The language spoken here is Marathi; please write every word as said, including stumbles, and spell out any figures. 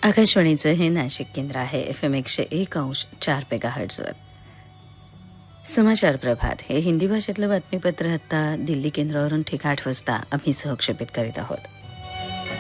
आकाशवाणीचं हे नाशिक केंद्र आहे. एफ एम एकशे एक अंश चार मेगा हर्ट्झवर. समाचार प्रभात हे हिंदी भाषेतलं बातमीपत्र आता दिल्ली केंद्रावरून ठीक आठ वाजता आम्ही सहक्षेपित करीत आहोत.